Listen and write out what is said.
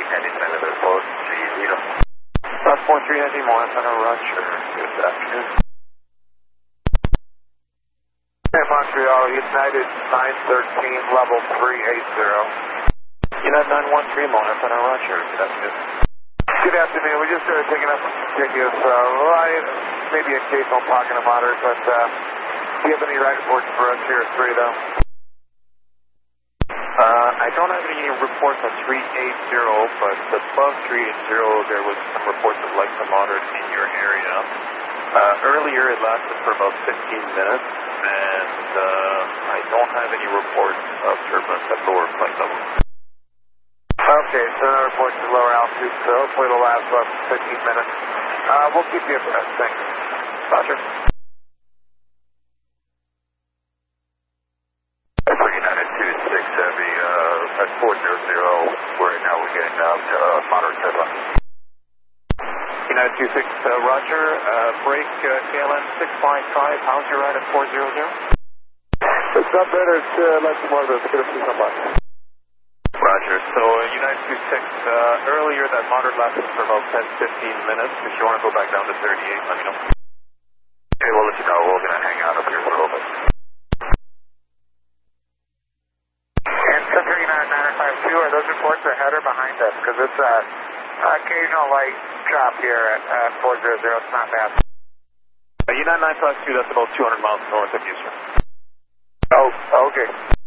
Heading Canada 430. South 430 Montana, Roger. Good afternoon. Hey, Montreal, United 913, level 380. United 913, Montana, Roger. Good afternoon. Good afternoon. We just started picking up contiguous light, maybe occasional pocket of moderate, but do you have any ride reports for us here at 3 though? I don't have any reports on 380, but above 380 there was some reports of light to moderate in your area. Earlier it lasted for about 15 minutes, and I don't have any reports of turbulence at lower flight levels. Okay, so no reports at lower altitude, so hopefully it'll last about 15 minutes. We'll keep you abreast. Thanks. Roger. United 26 Heavy at 400. Right now we're getting moderate turbulence. United 26 Roger. Break KLM 655. How's your ride at 400? It's not better. It's less more than somebody. Roger. So United 26 earlier that moderate lasted for about 10-15 minutes. If you want to go back down to 38, let me know. Okay, we'll let you know. We're going to hang out up here for a little bit. Center United 952, are those reports ahead or behind us? Because it's occasional light drop here at 400, it's not bad. United 952, that's about 200 miles north of Houston. Oh, okay.